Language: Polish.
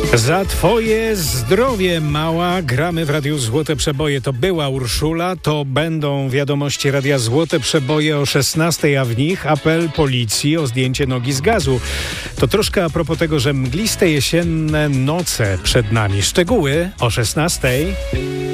Za twoje zdrowie, mała. Gramy w Radiu Złote Przeboje. To była Urszula, to będą wiadomości Radia Złote Przeboje o 16:00, a w nich apel policji o zdjęcie nogi z gazu. To troszkę a propos tego, że mgliste jesienne noce przed nami. Szczegóły o 16:00.